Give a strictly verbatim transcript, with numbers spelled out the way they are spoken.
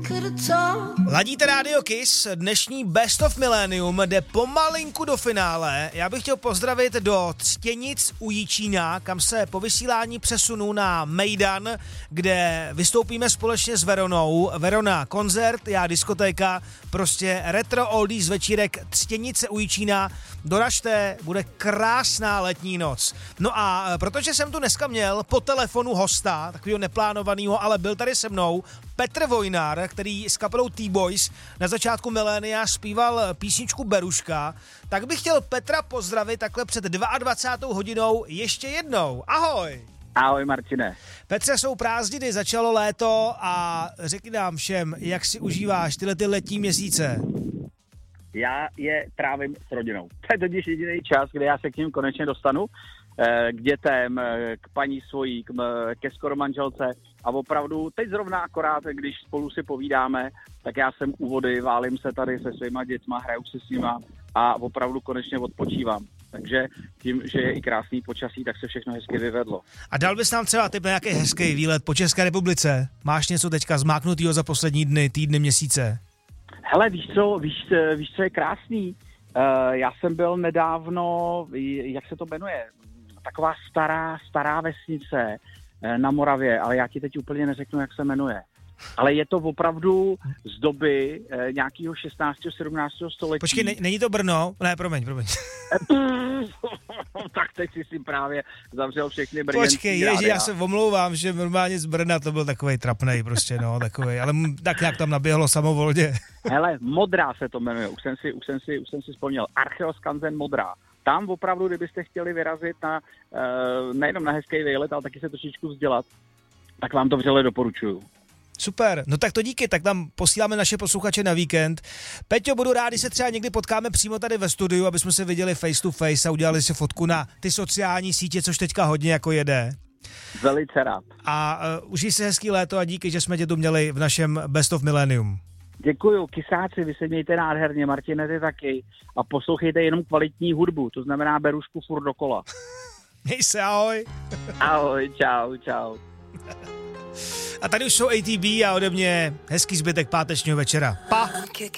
Ladíte Radio Kiss, dnešní Best of Millennium jde pomalinku do finále. Já bych chtěl pozdravit do Ctěnic u Jičína, kam se po vysílání přesunu na Mejdan, kde vystoupíme společně s Veronou. Verona koncert, já diskotéka, prostě retro oldies večírek Ctěnice u Jičína. Doražte, bude krásná letní noc. No a protože jsem tu dneska měl po telefonu hosta, takového neplánovaného, ale byl tady se mnou, Petr Vojnar, který s kapelou T-Boys na začátku milénia zpíval písničku Beruška, tak bych chtěl Petra pozdravit takhle před dvacátou druhou hodinou ještě jednou. Ahoj! Ahoj Martine. Petře, jsou prázdniny, začalo léto a řekni nám všem, jak si užíváš tyhle ty letní měsíce. Já je trávím s rodinou. To je totiž jediný čas, kdy já se k ním konečně dostanu, k dětem, k paní svojí, ke skoro manželce a opravdu teď zrovna akorát, když spolu si povídáme, tak já jsem u vody, válím se tady se svýma dětma, hraju si s nima a opravdu konečně odpočívám. Takže tím, že je i krásný počasí, tak se všechno hezky vyvedlo. A dal bys nám třeba tip na nějaký hezký výlet po České republice? Máš něco teďka zmáknutýho za poslední dny, týdny, měsíce? Hele, víš co, víš, víš, co je krásný? Uh, já jsem byl nedávno, jak se to jmenuje, taková stará, stará vesnice na Moravě, ale já ti teď úplně neřeknu, jak se jmenuje. Ale je to opravdu z doby eh, nějakého šestnáctého sedmnáctého století. Počkej, ne, není to Brno? Ne, promiň, promiň. Tak teď jsi si právě zavřel všechny brněnský. Počkej, ježi, já se omlouvám, že normálně z Brna to byl takovej trapnej prostě, no, takovej, ale tak nějak tam naběhlo samovolně. Hele, Modrá se to jmenuje, už jsem si, už jsem si, už jsem si vzpomněl. Archeoskanzen Modrá. Tam opravdu, kdybyste chtěli vyrazit na, uh, nejenom na hezký výlet, ale taky se trošičku vzdělat, tak vám to vřele doporučuju. Super, no tak to díky, tak tam posíláme naše posluchače na víkend. Peťo, budu rád, když se třeba někdy potkáme přímo tady ve studiu, aby jsme se viděli face to face a udělali si fotku na ty sociální sítě, což teďka hodně jako jede. Velice rád. A uh, užij si hezký léto a díky, že jsme tě tu měli v našem Best of Millennium. Děkuju, kysáci, vy se mějte nádherně, Martine, ty taky. A poslouchejte jenom kvalitní hudbu, to znamená Berušku furt dokola. Měj se, ahoj. Ahoj, čau, čau. A tady už jsou A T B a ode mě hezký zbytek pátečního večera. Pa!